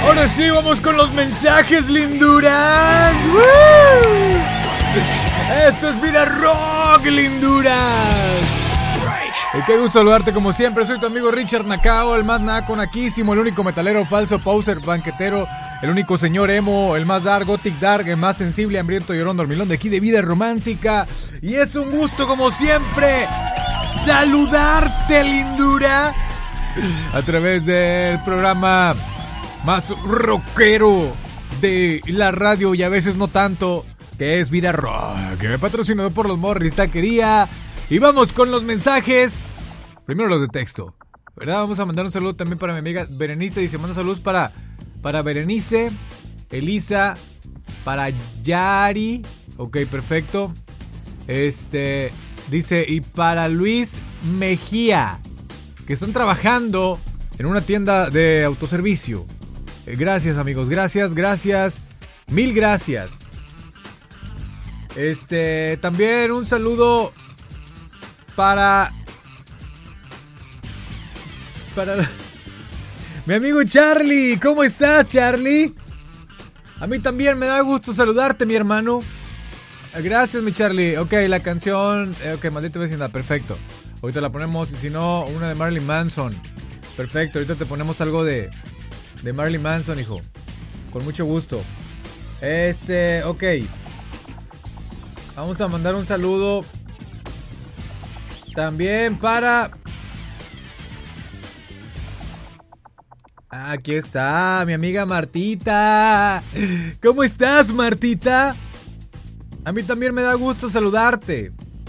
Ahora sí, vamos con los mensajes, linduras. ¡Woo! Esto es Vida Rock, linduras. Qué gusto saludarte como siempre. Soy tu amigo Richard Nakao, el más naco, naquísimo, el único metalero falso, poser, banquetero, el único señor emo, el más dark, gothic dark, el más sensible, hambriento, llorón, dormilón de aquí de Vida Romántica. Y es un gusto como siempre saludarte, lindura, a través del programa más rockero de la radio y a veces no tanto, que es Vida Rock, patrocinado por los Morris Taquería. Y vamos con los mensajes. Primero los de texto, ¿verdad? Vamos a mandar un saludo también para mi amiga Berenice. Dice, manda saludos para Berenice, Elisa, para Yari. Ok, perfecto. Dice, y para Luis Mejía, que están trabajando en una tienda de autoservicio. Gracias, amigos, gracias. Mil gracias. También un saludo para mi amigo Charlie. ¿Cómo estás, Charlie? A mí también me da gusto saludarte, mi hermano. Gracias, mi Charlie. Ok, la canción, ok, Maldita Vecindad, perfecto. Ahorita la ponemos, y si no, una de Marilyn Manson. Perfecto, ahorita te ponemos algo de Marilyn Manson, hijo. Con mucho gusto. Ok. Vamos a mandar un saludo también para... Aquí está, mi amiga Martita. ¿Cómo estás, Martita? A mí también me da gusto saludarte.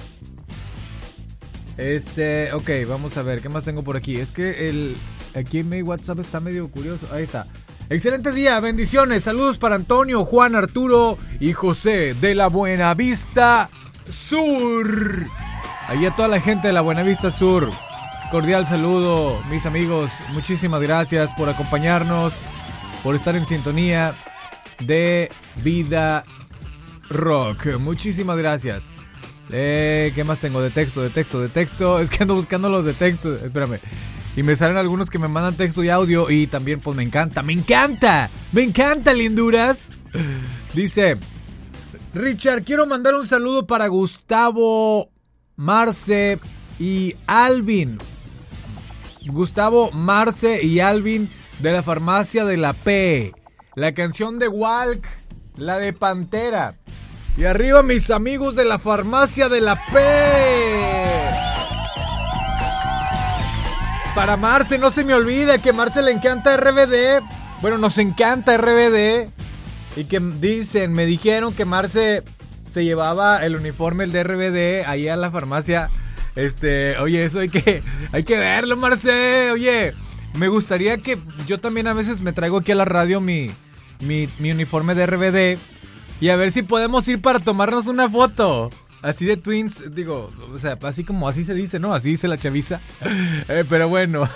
Ok, vamos a ver, ¿qué más tengo por aquí? Es que aquí en mi WhatsApp está medio curioso. Ahí está. Excelente día, bendiciones, saludos para Antonio, Juan, Arturo y José de la Buenavista Sur. Ahí a toda la gente de la Buenavista Sur, cordial saludo, mis amigos. Muchísimas gracias por acompañarnos, por estar en sintonía de Vida Rock. Muchísimas gracias. ¿Qué más tengo? De texto. Es que ando buscando los de texto. Espérame. Y me salen algunos que me mandan texto y audio. Y también pues me encanta, linduras. Dice, Richard, quiero mandar un saludo para Gustavo, Marce y Alvin. Gustavo, Marce y Alvin de la Farmacia de la P. La canción de Walk, la de Pantera. Y arriba mis amigos de la Farmacia de la P. Para Marce, no se me olvide que a Marce le encanta RBD. Bueno, nos encanta RBD. Y que me dijeron que Marce se llevaba el uniforme, el de RBD, ahí a la farmacia. Oye, eso hay que verlo, Marce. Oye, me gustaría que yo también a veces me traigo aquí a la radio mi uniforme de RBD. Y a ver si podemos ir para tomarnos una foto. Así de Twins, digo, o sea, así como así se dice, ¿no? Así dice la chaviza. Pero bueno.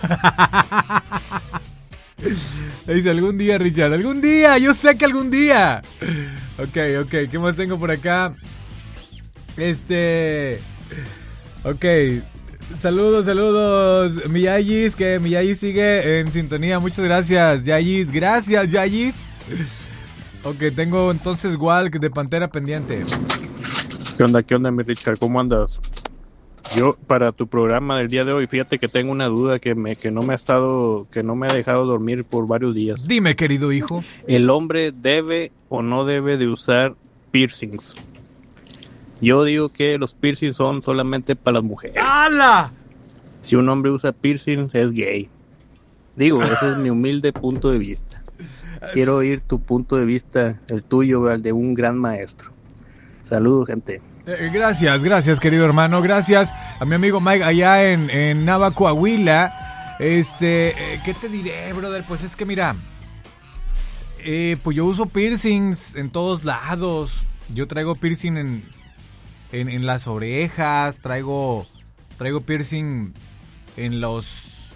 Dice, algún día, Richard, algún día, yo sé que algún día. Ok, ¿qué más tengo por acá? Ok, saludos, Miyagis, que Miyagis sigue en sintonía, muchas gracias, Yagis, gracias, Yagis. Ok, tengo entonces Walk de Pantera pendiente. ¿Qué onda, mi Richard? ¿Cómo andas? Yo, para tu programa del día de hoy, fíjate que tengo una duda que no me ha dejado dormir por varios días. Dime, querido hijo. ¿El hombre debe o no debe de usar piercings? Yo digo que los piercings son solamente para las mujeres. ¡Hala! Si un hombre usa piercings, es gay. Digo, ese es mi humilde punto de vista. Quiero oír tu punto de vista, el tuyo, el de un gran maestro. Saludos, gente. Gracias, querido hermano. Gracias a mi amigo Mike allá en Nava, Coahuila. ¿Qué te diré, brother? Pues es que mira, pues yo uso piercings en todos lados. Yo traigo piercing en las orejas, traigo piercing en los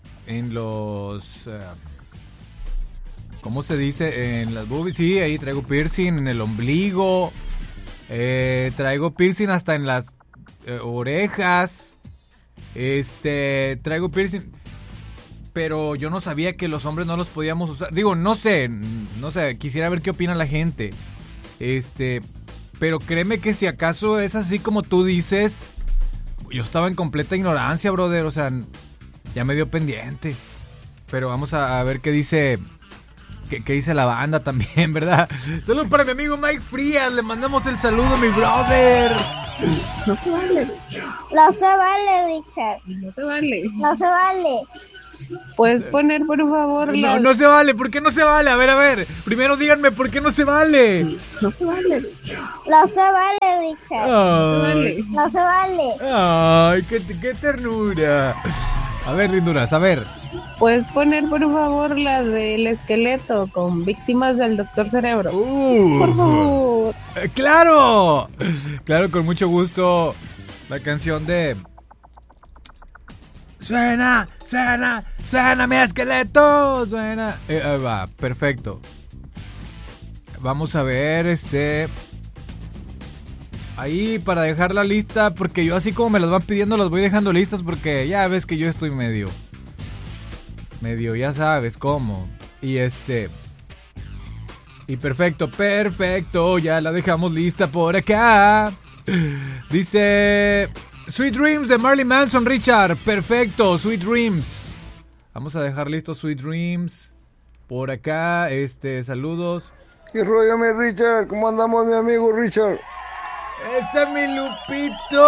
¿cómo se dice? En las boobies, sí, ahí traigo piercing en el ombligo. Traigo piercing hasta en las orejas. Traigo piercing. pero yo no sabía que los hombres no los podíamos usar. Digo, no sé, quisiera ver qué opina la gente. Pero créeme que si acaso es así como tú dices, yo estaba en completa ignorancia, brother, o sea, ya me dio pendiente. Pero vamos a ver qué dice la banda también, ¿verdad? Saludos para mi amigo Mike Frías, le mandamos el saludo, mi brother. No se vale. No se vale, Richard. No se vale. No se vale. ¿Puedes poner, por favor, No se vale. ¿Por qué no se vale? A ver. Primero díganme, ¿por qué no se vale? No se vale. No se vale, Richard. Ay, No se vale. ay, qué ternura. A ver, linduras, a ver. ¿Puedes poner, por favor, la del esqueleto con víctimas del Doctor Cerebro? Por favor. ¡Claro! Claro, con mucho gusto. La canción de... Suena mi esqueleto, suena. Va, perfecto. Vamos a ver, ahí para dejar la lista, porque yo así como me las van pidiendo las voy dejando listas, porque ya ves que yo estoy medio, ya sabes cómo. Y y perfecto, ya la dejamos lista por acá. Dice Sweet Dreams de Marilyn Manson, Richard. Perfecto, Sweet Dreams. Vamos a dejar listo Sweet Dreams por acá. Saludos. ¿Qué rollo, mi Richard? ¿Cómo andamos, mi amigo Richard? ¡Ese es mi Lupito!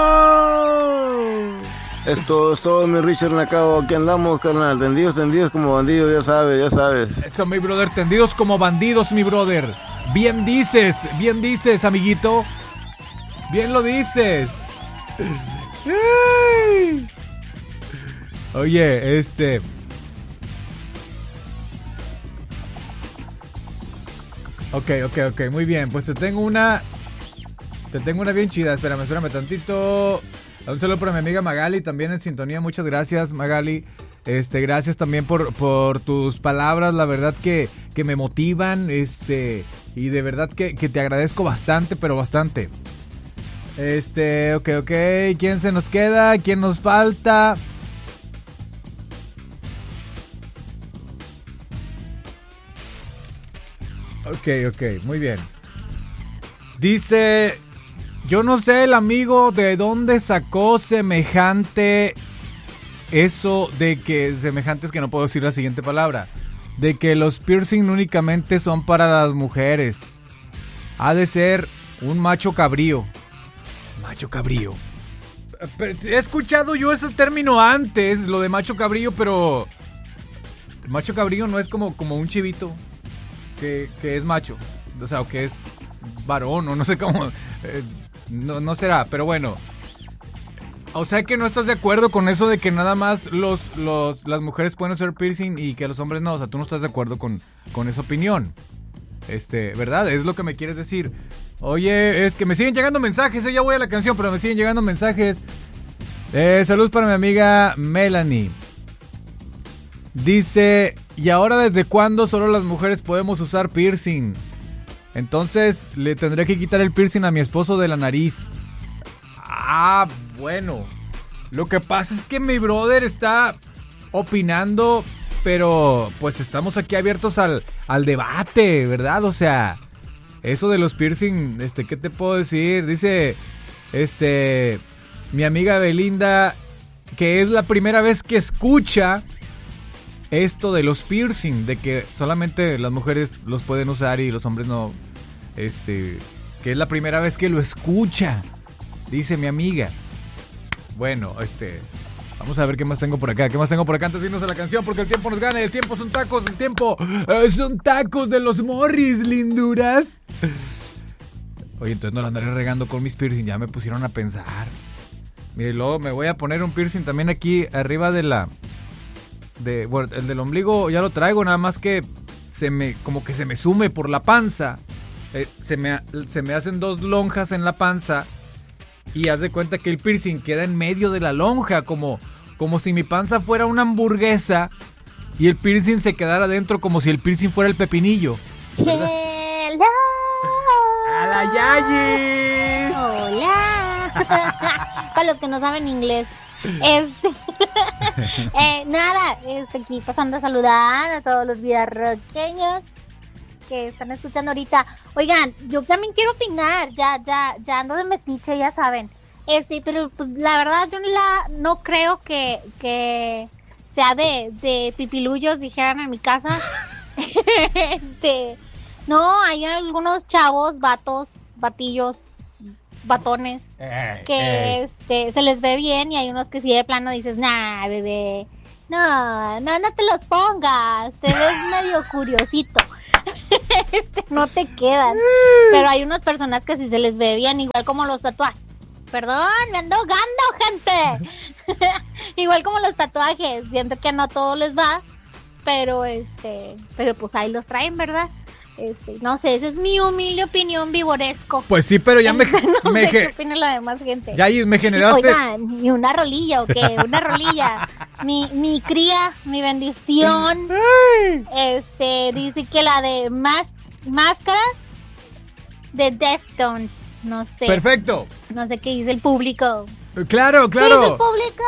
Es todo, mi Richard Nacao. Aquí andamos, carnal. Tendidos como bandidos, ya sabes. Eso, mi brother, tendidos como bandidos, mi brother. Bien dices, amiguito. Bien lo dices. Ay. Oye, Ok, muy bien. Pues te tengo una bien chida. Espérame tantito. Un saludo para mi amiga Magali, también en sintonía. Muchas gracias, Magali. Gracias también por tus palabras. La verdad que me motivan. Y de verdad que te agradezco bastante, pero bastante. Ok. ¿Quién se nos queda? ¿Quién nos falta? Ok, muy bien. Dice... Yo no sé el amigo de dónde sacó semejante... Eso de que... Semejante es que no puedo decir la siguiente palabra. De que los piercing únicamente son para las mujeres. Ha de ser un macho cabrío. Macho cabrío. He escuchado yo ese término antes, lo de macho cabrío, pero... Macho cabrío no es como un chivito que es macho. O sea, o que es varón, o no sé cómo... No será, pero bueno. O sea que no estás de acuerdo con eso de que nada más las mujeres pueden hacer piercing y que los hombres no. O sea, tú no estás de acuerdo con esa opinión. ¿Verdad? Es lo que me quieres decir. Oye, es que me siguen llegando mensajes. Ya voy a la canción, pero me siguen llegando mensajes. Saludos para mi amiga Melanie. Dice, ¿y ahora desde cuándo solo las mujeres podemos usar piercing? Entonces le tendré que quitar el piercing a mi esposo de la nariz. Ah, bueno. Lo que pasa es que mi brother está opinando, pero pues estamos aquí abiertos al debate, ¿verdad? O sea, eso de los piercing, ¿qué te puedo decir? Dice, mi amiga Belinda, que es la primera vez que escucha esto de los piercing, de que solamente las mujeres los pueden usar y los hombres no, que es la primera vez que lo escucha, dice mi amiga. Bueno, vamos a ver qué más tengo por acá antes de irnos a la canción, porque el tiempo nos gana, el tiempo son tacos, el tiempo son tacos de los Morris, linduras. Oye, entonces no lo andaré regando con mis piercing, ya me pusieron a pensar. Mire, luego me voy a poner un piercing también aquí arriba bueno, el del ombligo ya lo traigo, nada más que como que se me sume por la panza. Se me hacen dos lonjas en la panza y haz de cuenta que el piercing queda en medio de la lonja, como si mi panza fuera una hamburguesa y el piercing se quedara dentro, como si el piercing fuera el pepinillo. Hello. ¡A la Yayi! Hola. Para los que no saben inglés. Nada, aquí pasando a saludar a todos los vidarroqueños que están escuchando ahorita. Oigan, yo también quiero opinar, ya ando de metiche, ya saben. Pero pues la verdad yo no creo que sea de pipilullos, dijeran en mi casa. No, hay algunos chavos, batillos, batones, que se les ve bien, y hay unos que sí de plano dices, nah, bebé, no te los pongas, te ves medio curiosito. No te quedan. Pero hay unas personas que sí se les ve bien, igual como los tatuajes. Perdón, me ando ahogando, gente. Igual como los tatuajes, siento que no a todos les va, pero pues ahí los traen, ¿verdad? No sé, esa es mi humilde opinión, vivoresco. Pues sí, pero ya no sé qué opina la demás gente. Ya me generaste. Oigan, ¿y una rolilla o qué? Una rolilla. Mi cría, mi bendición. Dice que la de máscara de Deftones. No sé. Perfecto. No sé qué dice el público. Claro. ¿Qué dice el público?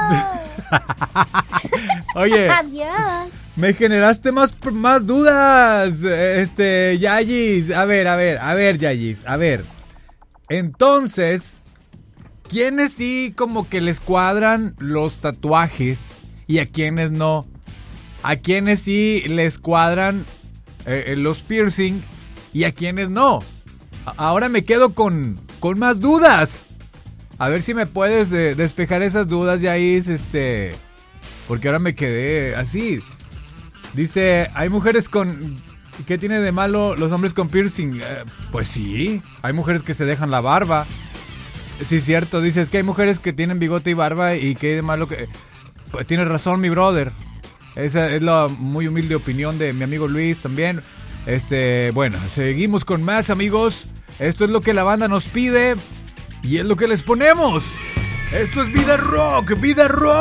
Oye. Adiós. Me generaste más dudas, Yayis. A ver, Yayis. A ver. Entonces, ¿quiénes sí como que les cuadran los tatuajes y a quiénes no? ¿A quiénes sí les cuadran los piercing y a quiénes no? Ahora me quedo con más dudas. A ver si me puedes despejar esas dudas, Yayis, porque ahora me quedé así. Dice, hay mujeres con... ¿Qué tiene de malo los hombres con piercing? Pues sí, hay mujeres que se dejan la barba. Sí, cierto, dice, es que hay mujeres que tienen bigote y barba y qué de malo que... Pues tienes razón, mi brother. Esa es la muy humilde opinión de mi amigo Luis también. Bueno, seguimos con más, amigos. Esto es lo que la banda nos pide y es lo que les ponemos. Esto es Vida Rock, Vida Rock.